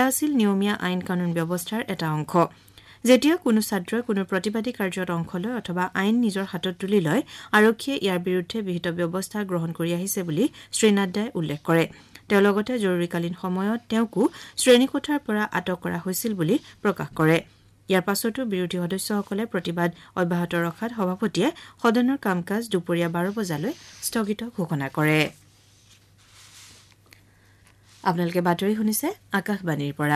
আছিল নিয়মীয়া আইন কানুন ব্যৱস্থাৰ এটা অংশ যেতিয়া কোনো ছাত্ৰই কোনো প্ৰতিবাদী কাৰ্যত অংশ লয় অথবা আইন নিজৰ হাতত তুলি লয় আৰক্ষীয়ে ইয়াৰ বিৰুদ্ধে বিহিত ব্যৱস্থা গ্ৰহণ কৰি আহিছে বুলি শ্ৰী নাড্ডাই উল্লেখ কৰে তেওঁ লগতে জৰুৰীকালীন সময়ত তেওঁকো শ্ৰেণীকোঠাৰ পৰা আটক কৰা হৈছিল বুলি প্ৰকাশ কৰে ইয়াৰ পাছতো বিৰোধী সদস্যসকলে প্ৰতিবাদ অব্যাহত ৰখাত সভাপতিয়ে সদনৰ কাম-কাজ দুপৰীয়া 12 বজালৈ স্থগিত ঘোষণা কৰে আপোনালোকে বাতৰি শুনিছে আকাশবাণীৰ পৰা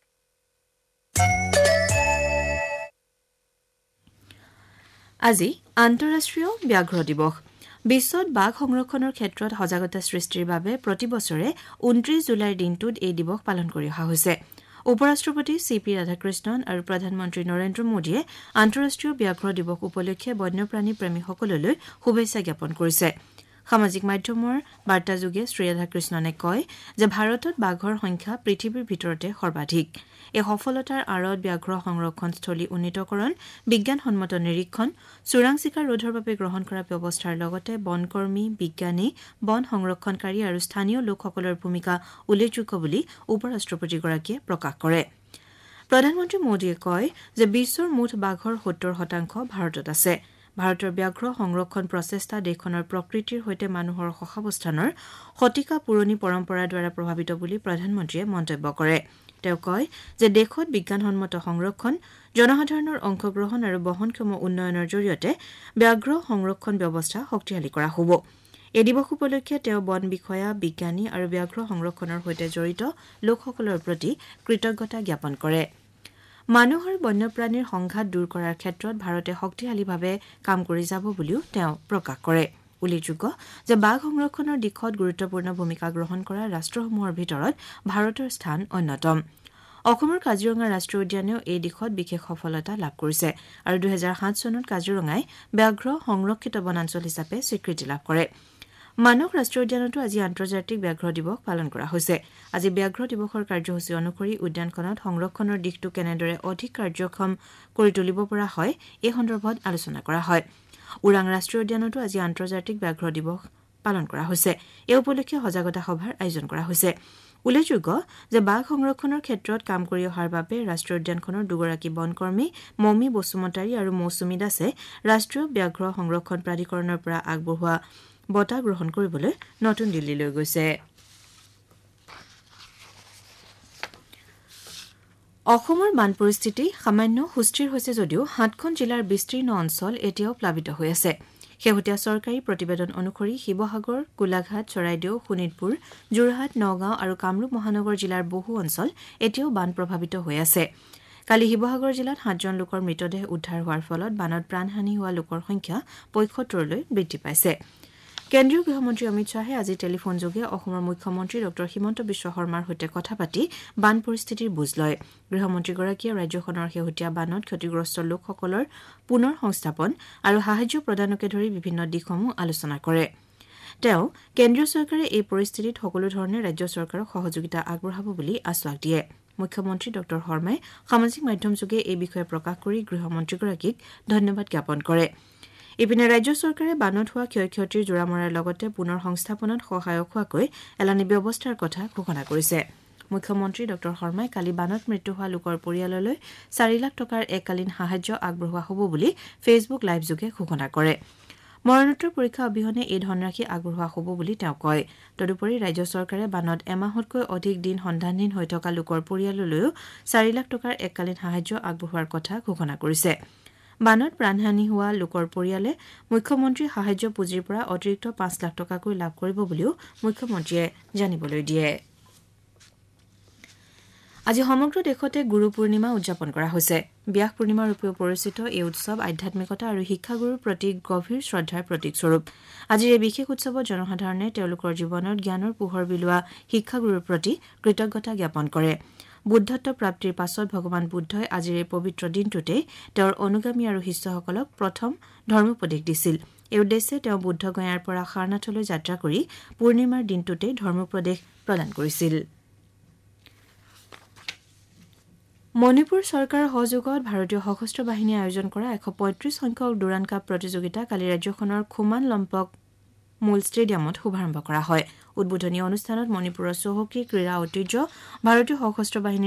আজি আন্তঃৰাষ্ট্ৰীয় ব্যাঘ্ৰ দিৱস বিশ্বত বাঘ সংৰক্ষণৰ ক্ষেত্ৰত সজাগতা সৃষ্টিৰ বাবে প্ৰতি বছৰে 29 জুলাইৰ দিনটোত এই দিৱস পালন কৰি অহা হৈছে উপৰাষ্ট্ৰপতি চি.পি. ৰাধাকৃষ্ণন আৰু প্ৰধানমন্ত্ৰী নৰেন্দ্ৰ মোদীয়ে আন্তঃৰাষ্ট্ৰীয় ব্যাঘ্ৰ দিৱস উপলক্ষে বন্যপ্ৰাণী প্ৰেমীসকললৈ শুভেচ্ছা জ্ঞাপন কৰিছে সামাজিক মাধ্যমৰ বাৰ্তাযোগে শ্ৰী ৰাধাকৃষ্ণনে কয় যে ভাৰতত বাঘৰ সংখ্যা পৃথিৱীৰ ভিতৰতে সৰ্বাধিক এই সফলতাৰ আঁৰত ব্যাঘ্ৰ সংৰক্ষণস্থলী উন্নীতকৰণ বিজ্ঞানসন্মত নিৰীক্ষণ চোৰাং চিকাৰ ৰোধৰ বাবে গ্ৰহণ কৰা ব্যৱস্থাৰ লগতে বনকৰ্মী বিজ্ঞানী বন সংৰক্ষণকাৰী আৰু স্থানীয় লোকসকলৰ ভূমিকা উল্লেখযোগ্য বুলি উপৰাষ্ট্ৰপতিগৰাকীয়ে প্ৰকাশ কৰে প্ৰধানমন্ত্ৰী মোদীয়ে কয় যে বিশ্বৰ মুঠ বাঘৰ 70% ভাৰতত আছে ভাৰতৰ ব্যাঘ্ৰ সংৰক্ষণ প্ৰচেষ্টা দেশখনৰ প্ৰকৃতিৰ সৈতে মানুহৰ সহাৱস্থানৰ শতিকা পুৰণি পৰম্পৰাৰ দ্বাৰা প্ৰভাৱিত বুলি প্ৰধানমন্ত্ৰীয়ে মন্তব্য কৰে তেওঁ কয় যে দেশত বিজ্ঞানসন্মত সংৰক্ষণ জনসাধাৰণৰ অংশগ্ৰহণ আৰু বহনক্ষম উন্নয়নৰ জৰিয়তে ব্যাঘ্ৰ সংৰক্ষণ ব্যৱস্থা শক্তিশালী কৰা হ'ব এই দিৱস উপলক্ষে তেওঁ বন বিষয়া বিজ্ঞানী আৰু ব্যাঘ্ৰ সংৰক্ষণৰ সৈতে জড়িত লোকসকলৰ প্ৰতি কৃতজ্ঞতা জ্ঞাপন কৰে মানুহ আৰু বন্যপ্ৰাণীৰ সংঘাত দূৰ কৰাৰ ক্ষেত্ৰত ভাৰতে শক্তিশালীভাৱে কাম কৰি যাব বুলিও তেওঁ প্ৰকাশ কৰে উল্লেখযোগ্য যে বাঘ সংৰক্ষণৰ দিশত গুৰুত্বপূৰ্ণ ভূমিকা গ্ৰহণ কৰা ৰাষ্ট্ৰসমূহৰ ভিতৰত ভাৰতৰ স্থান অন্যতম অসমৰ কাজিৰঙা ৰাষ্ট্ৰীয় উদ্যানেও এই দিশত বিশেষ সফলতা লাভ কৰিছে আৰু 2007 চনত কাজিৰঙাই ব্যাঘ্ৰ সংৰক্ষিত বনাঞ্চল হিচাপে স্বীকৃতি লাভ কৰে মানস ৰাষ্ট্ৰীয় উদ্যানতো আজি আন্তৰ্জাতিক ব্যাঘ্ৰ দিৱস পালন কৰা হৈছে আজি ব্যাঘ্ৰ দিৱসৰ কাৰ্যসূচী অনুসৰি উদ্যানখনত সংৰক্ষণৰ দিশটো কেনেদৰে অধিক কাৰ্যক্ষম কৰি তুলিব পৰা হয় এই সন্দৰ্ভত আলোচনা কৰা হয় ওৰাং ৰাষ্ট্ৰীয় উদ্যানতো আজি আন্তৰ্জাতিক ব্যাঘ্ৰ দিৱস পালন কৰা হৈছে এই উপলক্ষে সজাগতা সভাৰ আয়োজন কৰা হৈছে উল্লেখযোগ্য যে বাঘ সংৰক্ষণৰ ক্ষেত্ৰত কাম কৰি অহাৰ বাবে ৰাষ্ট্ৰীয় উদ্যানখনৰ দুগৰাকী বনকৰ্মী মমি বসুমতাৰী আৰু মৌচুমী দাসে ৰাষ্ট্ৰীয় ব্যাঘ্ৰ সংৰক্ষণ প্ৰাধিকৰণৰ পৰা আগবঢ়োৱা বঁটা গ্ৰহণ কৰিবলৈ নতুন দিল্লীলৈ গৈছে অসমৰ বান পৰিস্থিতি সামান্য সুস্থিৰ হৈছে যদিও 7খন জিলাৰ বিস্তীৰ্ণ অঞ্চল এতিয়াও প্লাবিত হৈ আছে শেহতীয়া চৰকাৰী প্ৰতিবেদন অনুসৰি শিৱসাগৰ গোলাঘাট চৰাইদেউ শোণিতপুৰ যোৰহাট নগাঁও আৰু কামৰূপ মহানগৰ জিলাৰ বহু অঞ্চল এতিয়াও বান প্ৰভাৱিত হৈ আছে কালি শিৱসাগৰ জিলাত 7জন লোকৰ মৃতদেহ উদ্ধাৰ হোৱাৰ ফলত বানত প্ৰাণহানি হোৱা লোকৰ সংখ্যা 75লৈ বৃদ্ধি পাইছে কেন্দ্ৰীয় গৃহমন্ত্ৰী অমিত শ্বাহে আজি টেলিফোনযোগে অসমৰ মুখ্যমন্ত্ৰী ডঃ হিমন্ত বিশ্ব শৰ্মাৰ সৈতে কথা পাতি বান পৰিস্থিতিৰ বুজ লয় গৃহমন্ত্ৰীগৰাকীয়ে ৰাজ্যখনৰ শেহতীয়া বানত ক্ষতিগ্ৰস্ত লোকসকলৰ পুনৰ সংস্থাপন আৰু সাহায্য প্ৰদানকে ধৰি বিভিন্ন দিশসমূহ আলোচনা কৰে তেওঁ কেন্দ্ৰীয় চৰকাৰে এই পৰিস্থিতিত সকলো ধৰণে ৰাজ্য চৰকাৰক সহযোগিতা আগবঢ়াব বুলি আশ্বাস দিয়ে মুখ্যমন্ত্ৰী ডঃ শৰ্মাই সামাজিক মাধ্যমযোগে এই বিষয়ে প্ৰকাশ কৰি গৃহমন্ত্ৰীগৰাকীক ধন্যবাদ জ্ঞাপন কৰে ইপিনে ৰাজ্য চৰকাৰে বানত হোৱা ক্ষয়ক্ষতিৰ জোৰা মৰাৰ লগতে পুনৰ সংস্থাপনত সহায়ক হোৱাকৈ এলানি ব্যৱস্থাৰ কথা ঘোষণা কৰিছে মুখ্যমন্ত্ৰী ডঃ শৰ্মাই কালি বানত মৃত্যু হোৱা লোকৰ পৰিয়াললৈ 4 লাখ টকাৰ এককালীন সাহায্য আগবঢ়োৱা হ'ব বুলি ফেচবুক লাইভযোগে ঘোষণা কৰে মৰণোত্তৰ পৰীক্ষা অবিহনে এই ধনৰাশি আগবঢ়োৱা হ'ব বুলি তেওঁ কয় তদুপৰি ৰাজ্য চৰকাৰে বানত এমাহতকৈ অধিক দিন সন্ধানহীন হৈ থকা লোকৰ পৰিয়াললৈও 4 লাখ টকাৰ এককালীন সাহায্য আগবঢ়োৱাৰ কথা ঘোষণা কৰিছে বানত প্ৰাণহানি হোৱা লোকৰ পৰিয়ালে মুখ্যমন্ত্ৰী সাহায্য পুঁজিৰ পৰা অতিৰিক্ত 5 লাখ টকাকৈ লাভ কৰিব বুলিও মুখ্যমন্ত্ৰীয়ে জানিবলৈ দিয়ে আজি সমগ্ৰ দেশতে গুৰু পূৰ্ণিমা উদযাপন কৰা হৈছে ব্যাস পূৰ্ণিমা ৰূপেও পৰিচিত এই উৎসৱ আধ্যাত্মিকতা আৰু শিক্ষাগুৰুৰ প্ৰতি গভীৰ শ্ৰদ্ধাৰ প্ৰতীক স্বৰূপ আজিৰ এই বিশেষ উৎসৱত জনসাধাৰণে তেওঁলোকৰ জীৱনত জ্ঞানৰ পোহৰ বিলোৱা শিক্ষাগুৰুৰ প্ৰতি কৃতজ্ঞতা জ্ঞাপন কৰে বুদ্ধত্ব প্ৰাপ্তিৰ পাছত ভগৱান বুদ্ধই আজিৰ এই পবিত্ৰ দিনটোতে তেওঁৰ অনুগামী আৰু শিষ্যসকলক প্ৰথম ধৰ্মোপদেশ দিছিল এই উদ্দেশ্যে তেওঁ বুদ্ধগয়াৰ পৰা সাৰনাথলৈ যাত্ৰা কৰি পূৰ্ণিমাৰ দিনটোতে ধৰ্মোপদেশ প্ৰদান কৰিছিল মণিপুৰ চৰকাৰৰ সহযোগত ভাৰতীয় সশস্ত্ৰ বাহিনীয়ে আয়োজন কৰা 135 সংখ্যক ডুৰান কাপ প্ৰতিযোগিতা কালি ৰাজ্যখনৰ খুমান লম্পক মূল ষ্টেডিয়ামত শুভাৰম্ভ কৰা হয় উদ্বোধনী অনুষ্ঠানত মণিপুৰৰ চহকী ক্ৰীড়া ঐতিহ্য ভাৰতীয় সশস্ত্ৰ বাহিনীৰ